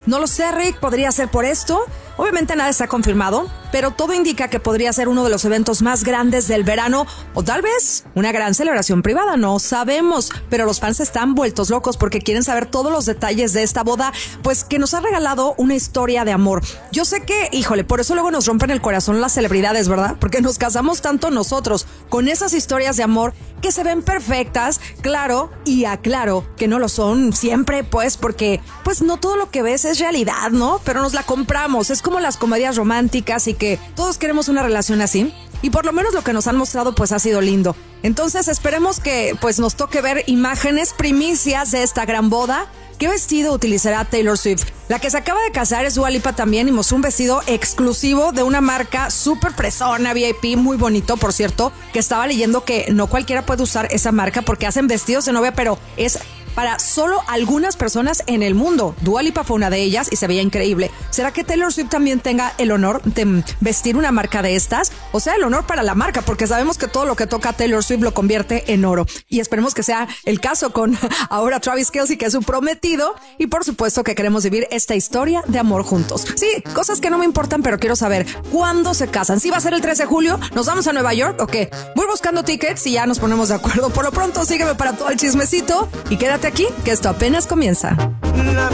No lo sé, Rick, podría ser por esto. Obviamente nada está confirmado, pero todo indica que podría ser uno de los eventos más grandes del verano o tal vez una gran celebración privada, no sabemos, pero los fans están vueltos locos porque quieren saber todos los detalles de esta boda, pues que nos ha regalado una historia de amor. Yo sé que, híjole, por eso luego nos rompen el corazón las celebridades, ¿verdad? Porque nos casamos tanto nosotros con esas historias de amor que se ven perfectas, claro, y aclaro que no lo son siempre, pues, porque pues no todo lo que ves es realidad, ¿no? Pero nos la compramos, es como las comedias románticas y que todos queremos una relación así. Y por lo menos lo que nos han mostrado pues ha sido lindo. Entonces esperemos que pues nos toque ver imágenes primicias de esta gran boda. ¿Qué vestido utilizará Taylor Swift? La que se acaba de casar es Dua Lipa también y mostró un vestido exclusivo de una marca súper fresona, VIP, muy bonito, por cierto, que estaba leyendo que no cualquiera puede usar esa marca porque hacen vestidos de novia, pero es para solo algunas personas en el mundo. Dua Lipa fue una de ellas y se veía increíble. ¿Será que Taylor Swift también tenga el honor de vestir una marca de estas? O sea, el honor para la marca, porque sabemos que todo lo que toca Taylor Swift lo convierte en oro. Y esperemos que sea el caso con ahora Travis Kelce, que es su prometido. Y por supuesto que queremos vivir esta historia de amor juntos. Sí, cosas que no me importan, pero quiero saber cuándo se casan. ¿Sí va a ser el 13 de julio? ¿Nos vamos a Nueva York o qué? Voy buscando tickets y ya nos ponemos de acuerdo. Por lo pronto, sígueme para todo el chismecito y quédate aquí, que esto apenas comienza.